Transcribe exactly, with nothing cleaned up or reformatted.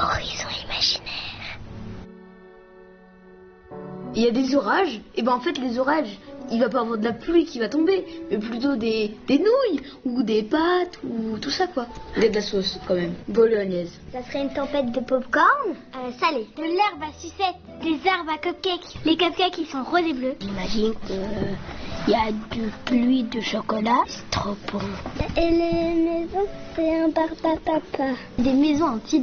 Horizon imaginaire. Il y a des orages, et ben en fait les orages, il va pas avoir de la pluie qui va tomber, mais plutôt des, des nouilles, ou des pâtes, ou tout ça quoi. Il y a de la sauce quand même, bolognaise. Ça serait une tempête de popcorn euh, salé. De l'herbe à sucette, des arbres à cupcakes. Les cupcakes ils sont roses et bleus. J'imagine qu'il y a du pluie de chocolat, c'est trop bon. Et les maisons, c'est un bar papa. Des maisons en petite